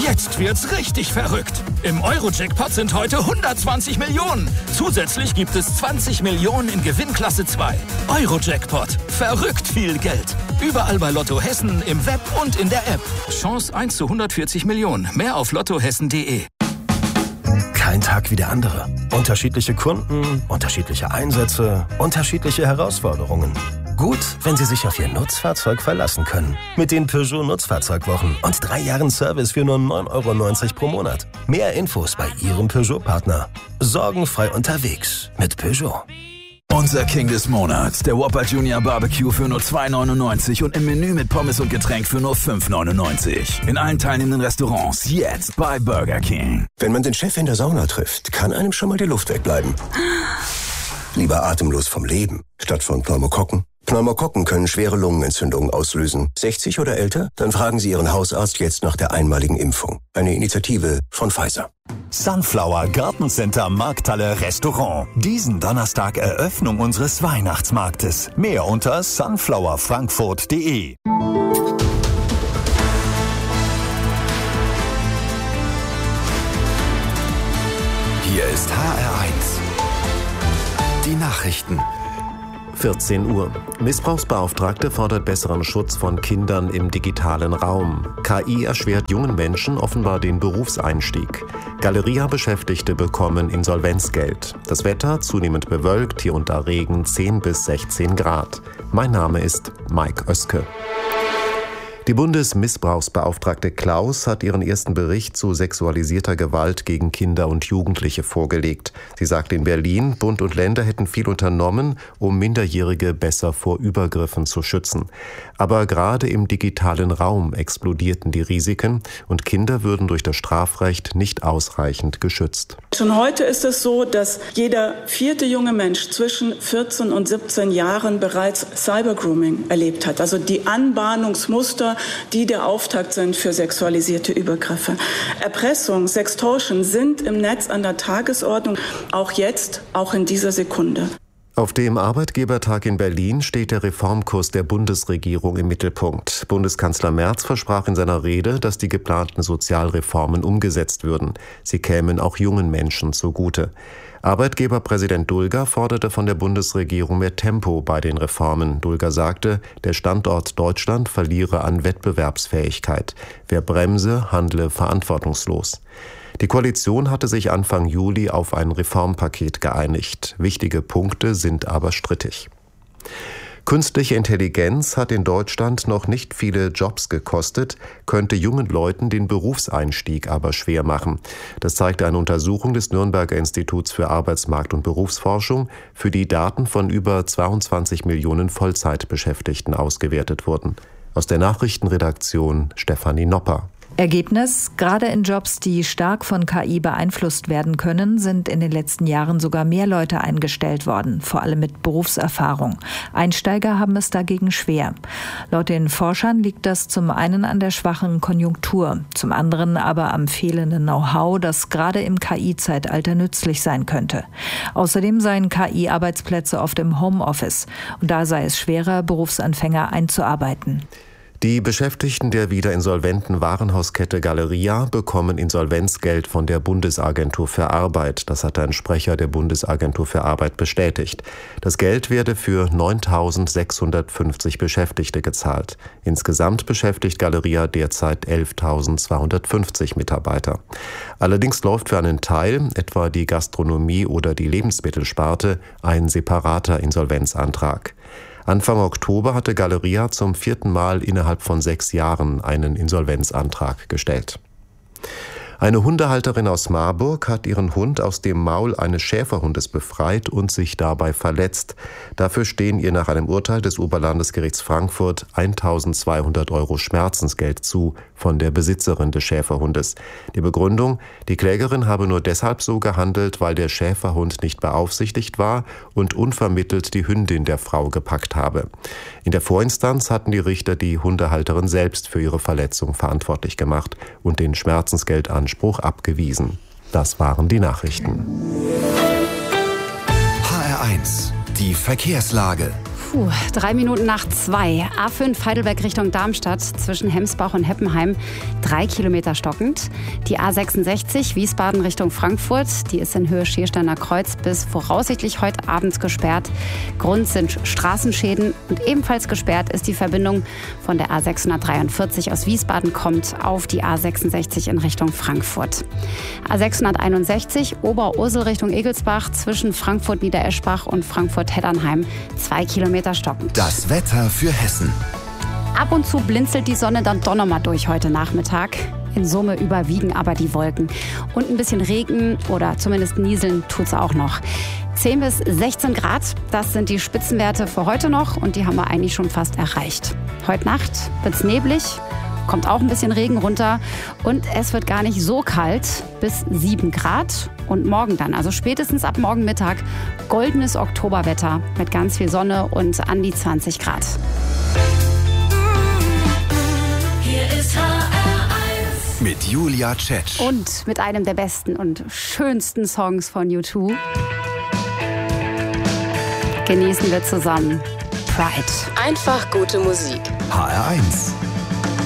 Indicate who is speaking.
Speaker 1: Jetzt wird's richtig verrückt. Im Euro-Jackpot sind heute 120 Millionen. Zusätzlich gibt es 20 Millionen in Gewinnklasse 2. Euro-Jackpot. Verrückt viel Geld. Überall bei Lotto Hessen, im Web und in der App. Chance 1 zu 140 Millionen. Mehr auf lottohessen.de.
Speaker 2: Kein Tag wie der andere. Unterschiedliche Kunden, unterschiedliche Einsätze, unterschiedliche Herausforderungen. Gut, wenn Sie sich auf Ihr Nutzfahrzeug verlassen können. Mit den Peugeot Nutzfahrzeugwochen und 3 Jahren Service für nur 9,90 € pro Monat. Mehr Infos bei Ihrem Peugeot-Partner. Sorgenfrei unterwegs mit Peugeot.
Speaker 3: Unser King des Monats, der Whopper Junior Barbecue für nur 2,99 und im Menü mit Pommes und Getränk für nur 5,99. In allen teilnehmenden Restaurants jetzt bei Burger King.
Speaker 4: Wenn man den Chef in der Sauna trifft, kann einem schon mal die Luft wegbleiben. Lieber atemlos vom Leben, statt von Pneumokokken. Pneumokokken können schwere Lungenentzündungen auslösen. 60 oder älter? Dann fragen Sie Ihren Hausarzt jetzt nach der einmaligen Impfung. Eine Initiative von Pfizer.
Speaker 5: Sunflower Gartencenter Markthalle Restaurant. Diesen Donnerstag Eröffnung unseres Weihnachtsmarktes. Mehr unter sunflowerfrankfurt.de.
Speaker 3: Hier ist HR1. Die Nachrichten.
Speaker 6: 14 Uhr. Missbrauchsbeauftragte fordert besseren Schutz von Kindern im digitalen Raum. KI erschwert jungen Menschen offenbar den Berufseinstieg. Galeria-Beschäftigte bekommen Insolvenzgeld. Das Wetter zunehmend bewölkt, hier und da Regen 10 bis 16 Grad. Mein Name ist Mike Oeske. Die Bundesmissbrauchsbeauftragte Klaus hat ihren ersten Bericht zu sexualisierter Gewalt gegen Kinder und Jugendliche vorgelegt. Sie sagt in Berlin, Bund und Länder hätten viel unternommen, um Minderjährige besser vor Übergriffen zu schützen. Aber gerade im digitalen Raum explodierten die Risiken und Kinder würden durch das Strafrecht nicht ausreichend geschützt.
Speaker 7: Schon heute ist es so, dass jeder 4. junge Mensch zwischen 14 und 17 Jahren bereits Cybergrooming erlebt hat. Also die Anbahnungsmuster, die der Auftakt sind für sexualisierte Übergriffe. Erpressung, Sextortion sind im Netz an der Tagesordnung, auch jetzt, auch in dieser Sekunde.
Speaker 6: Auf dem Arbeitgebertag in Berlin steht der Reformkurs der Bundesregierung im Mittelpunkt. Bundeskanzler Merz versprach in seiner Rede, dass die geplanten Sozialreformen umgesetzt würden. Sie kämen auch jungen Menschen zugute. Arbeitgeberpräsident Dulger forderte von der Bundesregierung mehr Tempo bei den Reformen. Dulger sagte, der Standort Deutschland verliere an Wettbewerbsfähigkeit. Wer bremse, handle verantwortungslos. Die Koalition hatte sich Anfang Juli auf ein Reformpaket geeinigt. Wichtige Punkte sind aber strittig. Künstliche Intelligenz hat in Deutschland noch nicht viele Jobs gekostet, könnte jungen Leuten den Berufseinstieg aber schwer machen. Das zeigte eine Untersuchung des Nürnberger Instituts für Arbeitsmarkt- und Berufsforschung, für die Daten von über 22 Millionen Vollzeitbeschäftigten ausgewertet wurden. Aus der Nachrichtenredaktion Stefanie Nopper.
Speaker 8: Ergebnis: Gerade in Jobs, die stark von KI beeinflusst werden können, sind in den letzten Jahren sogar mehr Leute eingestellt worden, vor allem mit Berufserfahrung. Einsteiger haben es dagegen schwer. Laut den Forschern liegt das zum einen an der schwachen Konjunktur, zum anderen aber am fehlenden Know-how, das gerade im KI-Zeitalter nützlich sein könnte. Außerdem seien KI-Arbeitsplätze oft im Homeoffice und da sei es schwerer, Berufsanfänger einzuarbeiten.
Speaker 6: Die Beschäftigten der wieder insolventen Warenhauskette Galeria bekommen Insolvenzgeld von der Bundesagentur für Arbeit. Das hat ein Sprecher der Bundesagentur für Arbeit bestätigt. Das Geld werde für 9.650 Beschäftigte gezahlt. Insgesamt beschäftigt Galeria derzeit 11.250 Mitarbeiter. Allerdings läuft für einen Teil, etwa die Gastronomie oder die Lebensmittelsparte, ein separater Insolvenzantrag. Anfang Oktober hatte Galeria zum 4. Mal innerhalb von 6 Jahren einen Insolvenzantrag gestellt. Eine Hundehalterin aus Marburg hat ihren Hund aus dem Maul eines Schäferhundes befreit und sich dabei verletzt. Dafür stehen ihr nach einem Urteil des Oberlandesgerichts Frankfurt 1.200 € Schmerzensgeld zu von der Besitzerin des Schäferhundes. Die Begründung: Die Klägerin habe nur deshalb so gehandelt, weil der Schäferhund nicht beaufsichtigt war und unvermittelt die Hündin der Frau gepackt habe. In der Vorinstanz hatten die Richter die Hundehalterin selbst für ihre Verletzung verantwortlich gemacht und den Schmerzensgeldanspruch abgewiesen. Das waren die Nachrichten.
Speaker 3: HR1, die Verkehrslage.
Speaker 9: 3 Minuten nach 2. A5 Heidelberg Richtung Darmstadt zwischen Hemsbach und Heppenheim 3 Kilometer stockend. Die A66 Wiesbaden Richtung Frankfurt, die ist in Höhe Schiersteiner Kreuz bis voraussichtlich heute Abend gesperrt. Grund sind Straßenschäden und ebenfalls gesperrt ist die Verbindung von der A643 aus Wiesbaden kommt auf die A66 in Richtung Frankfurt. A661 Oberursel Richtung Egelsbach zwischen Frankfurt-Niedereschbach und Frankfurt-Heddernheim 2 Kilometer stockend.
Speaker 10: Das Wetter für Hessen.
Speaker 9: Ab und zu blinzelt die Sonne dann doch noch mal durch heute Nachmittag. In Summe überwiegen aber die Wolken. Und ein bisschen Regen oder zumindest Nieseln tut's auch noch. 10 bis 16 Grad, das sind die Spitzenwerte für heute noch und die haben wir eigentlich schon fast erreicht. Heute Nacht wird's neblig, kommt auch ein bisschen Regen runter und es wird gar nicht so kalt, bis 7 Grad. Und morgen dann, also spätestens ab morgen Mittag, goldenes Oktoberwetter mit ganz viel Sonne und an die 20 Grad.
Speaker 10: Hier ist HR1 mit Julia Tschetsch.
Speaker 9: Und mit einem der besten und schönsten Songs von U2 genießen wir zusammen Pride.
Speaker 11: Einfach gute Musik.
Speaker 10: HR1